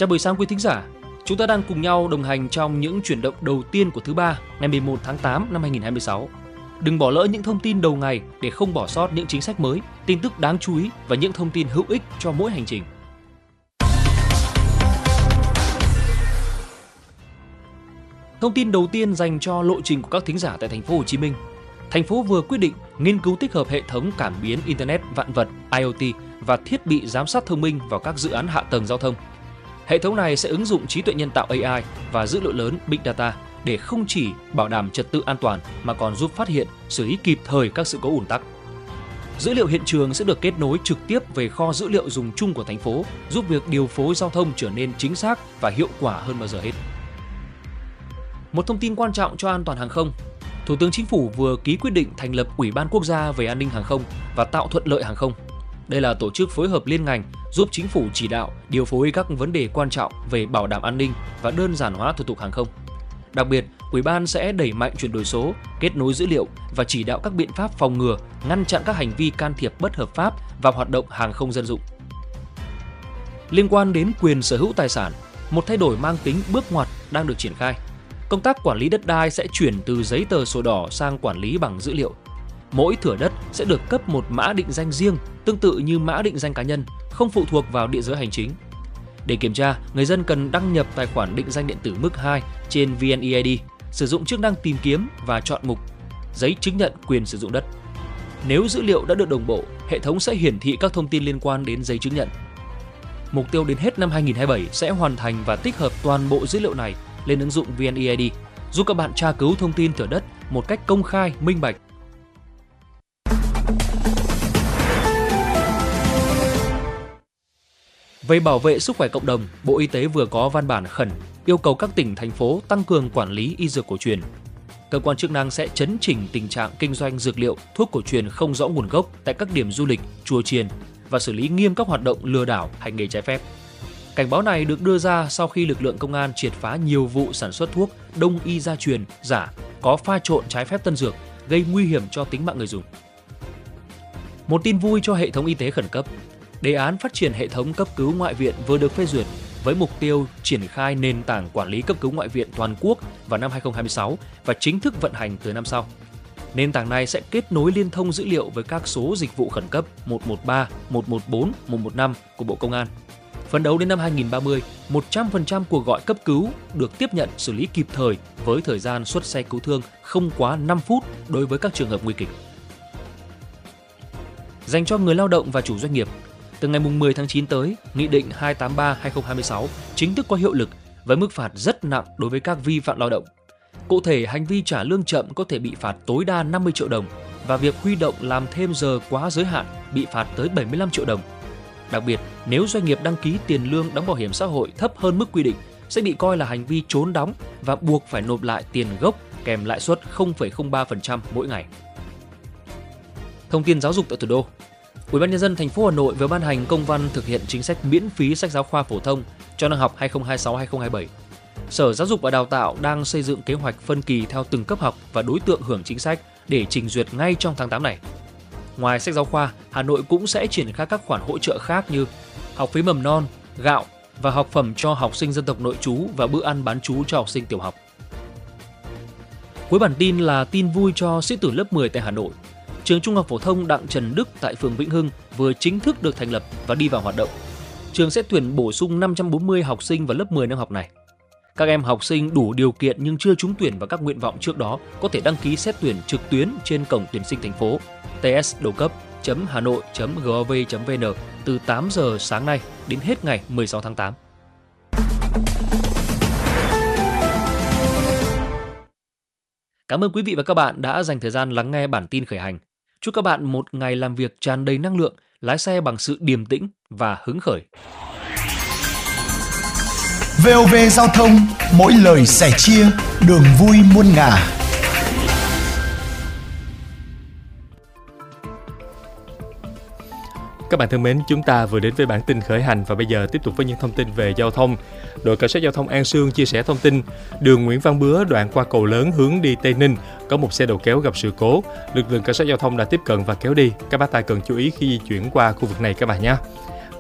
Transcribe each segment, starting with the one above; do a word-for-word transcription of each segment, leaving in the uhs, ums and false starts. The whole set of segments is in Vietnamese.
Chào buổi sáng quý thính giả. Chúng ta đang cùng nhau đồng hành trong những chuyển động đầu tiên của thứ ba, ngày mười một tháng tám năm hai nghìn không trăm hai mươi sáu. Đừng bỏ lỡ những thông tin đầu ngày để không bỏ sót những chính sách mới, tin tức đáng chú ý và những thông tin hữu ích cho mỗi hành trình. Thông tin đầu tiên dành cho lộ trình của các thính giả tại thành phố Hồ Chí Minh. Thành phố vừa quyết định nghiên cứu tích hợp hệ thống cảm biến Internet vạn vật I O T và thiết bị giám sát thông minh vào các dự án hạ tầng giao thông. Hệ thống này sẽ ứng dụng trí tuệ nhân tạo A I và dữ liệu lớn Big Data để không chỉ bảo đảm trật tự an toàn mà còn giúp phát hiện, xử lý kịp thời các sự cố ùn tắc. Dữ liệu hiện trường sẽ được kết nối trực tiếp về kho dữ liệu dùng chung của thành phố, giúp việc điều phối giao thông trở nên chính xác và hiệu quả hơn bao giờ hết. Một thông tin quan trọng cho an toàn hàng không. Thủ tướng Chính phủ vừa ký quyết định thành lập Ủy ban Quốc gia về an ninh hàng không và tạo thuận lợi hàng không. Đây là tổ chức phối hợp liên ngành giúp Chính phủ chỉ đạo, điều phối các vấn đề quan trọng về bảo đảm an ninh và đơn giản hóa thủ tục hàng không. Đặc biệt, Ủy ban sẽ đẩy mạnh chuyển đổi số, kết nối dữ liệu và chỉ đạo các biện pháp phòng ngừa, ngăn chặn các hành vi can thiệp bất hợp pháp vào hoạt động hàng không dân dụng. Liên quan đến quyền sở hữu tài sản, một thay đổi mang tính bước ngoặt đang được triển khai. Công tác quản lý đất đai sẽ chuyển từ giấy tờ sổ đỏ sang quản lý bằng dữ liệu. Mỗi thửa đất sẽ được cấp một mã định danh riêng, tương tự như mã định danh cá nhân, không phụ thuộc vào địa giới hành chính. Để kiểm tra, người dân cần đăng nhập tài khoản định danh điện tử mức hai trên vê en e i đê, sử dụng chức năng tìm kiếm và chọn mục giấy chứng nhận quyền sử dụng đất. Nếu dữ liệu đã được đồng bộ, hệ thống sẽ hiển thị các thông tin liên quan đến giấy chứng nhận. Mục tiêu đến hết năm hai nghìn không trăm hai mươi bảy sẽ hoàn thành và tích hợp toàn bộ dữ liệu này lên ứng dụng vê en e i đê, giúp các bạn tra cứu thông tin thửa đất một cách công khai, minh bạch. Về bảo vệ sức khỏe cộng đồng, Bộ Y tế vừa có văn bản khẩn yêu cầu các tỉnh, thành phố tăng cường quản lý y dược cổ truyền. Cơ quan chức năng sẽ chấn chỉnh tình trạng kinh doanh dược liệu, thuốc cổ truyền không rõ nguồn gốc tại các điểm du lịch, chùa chiền và xử lý nghiêm các hoạt động lừa đảo, hành nghề trái phép. Cảnh báo này được đưa ra sau khi lực lượng công an triệt phá nhiều vụ sản xuất thuốc đông y gia truyền giả có pha trộn trái phép tân dược, gây nguy hiểm cho tính mạng người dùng. Một tin vui cho hệ thống y tế khẩn cấp. Đề án phát triển hệ thống cấp cứu ngoại viện vừa được phê duyệt với mục tiêu triển khai nền tảng quản lý cấp cứu ngoại viện toàn quốc vào năm hai nghìn không trăm hai mươi sáu và chính thức vận hành từ năm sau. Nền tảng này sẽ kết nối liên thông dữ liệu với các số dịch vụ khẩn cấp một một ba, một một bốn, một một năm của Bộ Công an. Phấn đấu đến năm hai nghìn không trăm ba mươi, một trăm phần trăm cuộc gọi cấp cứu được tiếp nhận xử lý kịp thời với thời gian xuất xe cứu thương không quá năm phút đối với các trường hợp nguy kịch. Dành cho người lao động và chủ doanh nghiệp, từ ngày mười tháng chín tới, Nghị định hai trăm tám mươi ba trên hai nghìn không trăm hai mươi sáu chính thức có hiệu lực với mức phạt rất nặng đối với các vi phạm lao động. Cụ thể, hành vi trả lương chậm có thể bị phạt tối đa năm mươi triệu đồng và việc huy động làm thêm giờ quá giới hạn bị phạt tới bảy mươi lăm triệu đồng. Đặc biệt, nếu doanh nghiệp đăng ký tiền lương đóng bảo hiểm xã hội thấp hơn mức quy định sẽ bị coi là hành vi trốn đóng và buộc phải nộp lại tiền gốc kèm lãi suất không phẩy không ba phần trăm mỗi ngày. Thông tin giáo dục tại thủ đô. Ủy ban nhân dân thành phố Hà Nội vừa ban hành công văn thực hiện chính sách miễn phí sách giáo khoa phổ thông cho năm học hai nghìn không trăm hai mươi sáu hai nghìn không trăm hai mươi bảy. Sở Giáo dục và Đào tạo đang xây dựng kế hoạch phân kỳ theo từng cấp học và đối tượng hưởng chính sách để trình duyệt ngay trong tháng tám này. Ngoài sách giáo khoa, Hà Nội cũng sẽ triển khai các khoản hỗ trợ khác như học phí mầm non, gạo và học phẩm cho học sinh dân tộc nội trú và bữa ăn bán trú cho học sinh tiểu học. Cuối bản tin là tin vui cho sĩ tử lớp mười tại Hà Nội. Trường Trung học phổ thông Đặng Trần Đức tại phường Vĩnh Hưng vừa chính thức được thành lập và đi vào hoạt động. Trường sẽ tuyển bổ sung năm trăm bốn mươi học sinh vào lớp mười năm học này. Các em học sinh đủ điều kiện nhưng chưa trúng tuyển vào các nguyện vọng trước đó có thể đăng ký xét tuyển trực tuyến trên cổng tuyển sinh thành phố t s đầu cấp chấm hanoi chấm gov chấm vn từ tám giờ sáng nay đến hết ngày mười sáu tháng tám. Cảm ơn quý vị và các bạn đã dành thời gian lắng nghe bản tin khởi hành. Chúc các bạn một ngày làm việc tràn đầy năng lượng, lái xe bằng sự điềm tĩnh và hứng khởi. vê o vê Giao thông, mỗi lời sẻ chia, đường vui muôn ngả. Các bạn thân mến, chúng ta vừa đến với bản tin khởi hành và bây giờ tiếp tục với những thông tin về giao thông. Đội Cảnh sát Giao thông An Sương chia sẻ thông tin, đường Nguyễn Văn Bứa đoạn qua cầu lớn hướng đi Tây Ninh có một xe đầu kéo gặp sự cố. Lực lượng Cảnh sát Giao thông đã tiếp cận và kéo đi. Các bác tài cần chú ý khi di chuyển qua khu vực này các bạn nhé.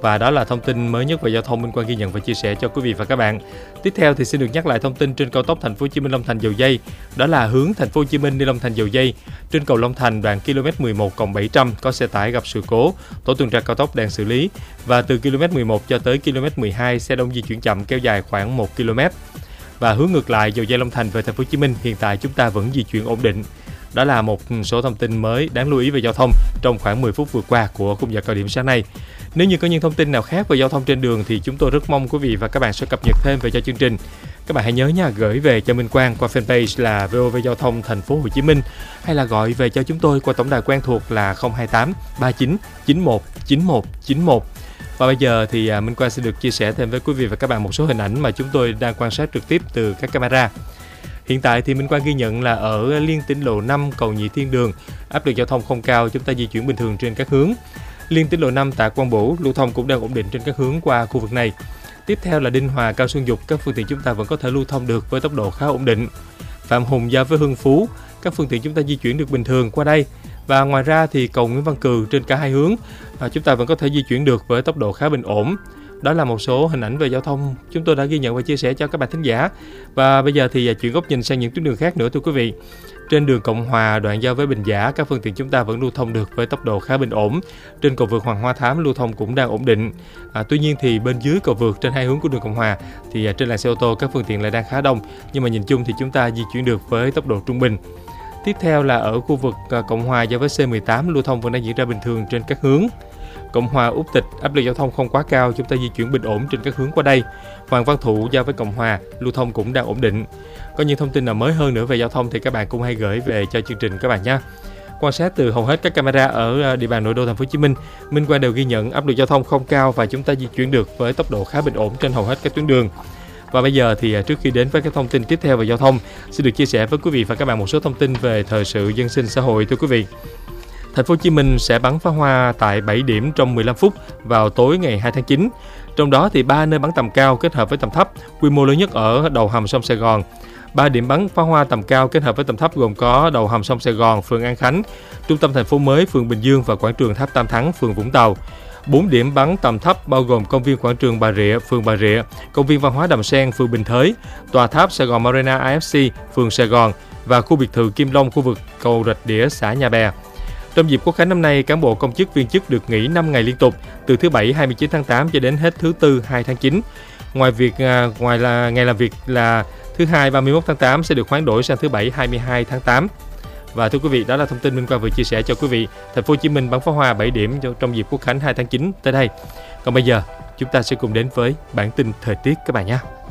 Và đó là thông tin mới nhất về giao thông Minh Quang ghi nhận và chia sẻ cho quý vị và các bạn. Tiếp theo thì xin được nhắc lại thông tin trên cao tốc Thành phố Hồ Chí Minh Long Thành Dầu Giây. Đó là hướng Thành phố Hồ Chí Minh đi Long Thành Dầu Giây, trên cầu Long Thành đoạn ki lô mét mười một cộng bảy trăm có xe tải gặp sự cố, tổ tuần tra cao tốc đang xử lý. Và từ ki lô mét mười một cho tới ki lô mét mười hai xe đông di chuyển chậm kéo dài khoảng một ki lô mét. Và hướng ngược lại Dầu Giây Long Thành về Thành phố Hồ Chí Minh hiện tại chúng ta vẫn di chuyển ổn định. Đó là một số thông tin mới đáng lưu ý về giao thông trong khoảng mười phút vừa qua của khung giờ cao điểm sáng nay. Nếu như có những thông tin nào khác về giao thông trên đường thì chúng tôi rất mong quý vị và các bạn sẽ cập nhật thêm về cho chương trình. Các bạn hãy nhớ nha, gửi về cho Minh Quang qua fanpage là vê o vê Giao thông Thành phố Hồ Chí Minh, hay là gọi về cho chúng tôi qua tổng đài quen thuộc là không hai tám ba chín chín một chín một chín một. Và bây giờ thì Minh Quang sẽ được chia sẻ thêm với quý vị và các bạn một số hình ảnh mà chúng tôi đang quan sát trực tiếp từ các camera. Hiện tại thì Minh Quang ghi nhận là ở liên tỉnh lộ năm cầu Nhị Thiên Đường, áp lực giao thông không cao, chúng ta di chuyển bình thường trên các hướng. Liên tỉnh lộ năm Tạ Quang Bửu, lưu thông cũng đang ổn định trên các hướng qua khu vực này. Tiếp theo là Đinh Hòa, Cao Xuân Dục, các phương tiện chúng ta vẫn có thể lưu thông được với tốc độ khá ổn định. Phạm Hùng giao với Hưng Phú, các phương tiện chúng ta di chuyển được bình thường qua đây. Và ngoài ra thì cầu Nguyễn Văn Cừ trên cả hai hướng, à, chúng ta vẫn có thể di chuyển được với tốc độ khá bình ổn. Đó là một số hình ảnh về giao thông chúng tôi đã ghi nhận và chia sẻ cho các bạn thính giả. Và bây giờ thì chuyển góc nhìn sang những tuyến đường khác nữa thưa quý vị. Trên đường Cộng Hòa đoạn giao với Bình Giả, các phương tiện chúng ta vẫn lưu thông được với tốc độ khá bình ổn. Trên cầu vượt Hoàng Hoa Thám lưu thông cũng đang ổn định. À, tuy nhiên thì bên dưới cầu vượt trên hai hướng của đường Cộng Hòa thì trên làn xe ô tô các phương tiện lại đang khá đông, nhưng mà nhìn chung thì chúng ta di chuyển được với tốc độ trung bình. Tiếp theo là ở khu vực Cộng Hòa giao với xê mười tám lưu thông vẫn đang diễn ra bình thường trên các hướng. Cộng Hòa Úc Tịch, áp lực giao thông không quá cao, chúng ta di chuyển bình ổn trên các hướng qua đây. Hoàng Văn Thụ giao với Cộng Hòa lưu thông cũng đang ổn định. Có những thông tin nào mới hơn nữa về giao thông thì các bạn cũng hãy gửi về cho chương trình các bạn nhé. Quan sát từ hầu hết các camera ở địa bàn nội đô Thành phố Hồ Chí Minh, Minh Quang đều ghi nhận áp lực giao thông không cao và chúng ta di chuyển được với tốc độ khá bình ổn trên hầu hết các tuyến đường. Và bây giờ thì trước khi đến với các thông tin tiếp theo về giao thông, xin được chia sẻ với quý vị và các bạn một số thông tin về thời sự dân sinh xã hội thưa quý vị. Thành phố Hồ Chí Minh sẽ bắn pháo hoa tại bảy điểm trong mười lăm phút vào tối ngày hai tháng chín. Trong đó thì ba nơi bắn tầm cao kết hợp với tầm thấp, quy mô lớn nhất ở đầu hầm sông Sài Gòn. ba điểm bắn pháo hoa tầm cao kết hợp với tầm thấp gồm có đầu hầm sông Sài Gòn, phường An Khánh, trung tâm thành phố mới, phường Bình Dương và quảng trường Tháp Tam Thắng, phường Vũng Tàu. bốn điểm bắn tầm thấp bao gồm công viên quảng trường Bà Rịa, phường Bà Rịa, công viên văn hóa Đầm Sen, phường Bình Thới, tòa tháp Sài Gòn Marina i ép xê, phường Sài Gòn và khu biệt thự Kim Long, khu vực cầu Rạch Đĩa, xã Nhà Bè. Trong dịp Quốc khánh năm nay, cán bộ công chức viên chức được nghỉ năm ngày liên tục, từ thứ Bảy hai mươi chín tháng tám cho đến hết thứ Tư hai tháng chín. Ngoài việc ngoài là ngày làm việc là thứ Hai ba mươi mốt tháng tám sẽ được hoán đổi sang thứ Bảy hai mươi hai tháng tám. Và thưa quý vị, đó là thông tin Minh Quang vừa chia sẻ cho quý vị. Thành phố Hồ Chí Minh bắn pháo hoa bảy điểm trong dịp Quốc khánh hai tháng chín tới đây. Còn bây giờ, chúng ta sẽ cùng đến với bản tin thời tiết các bạn nhé.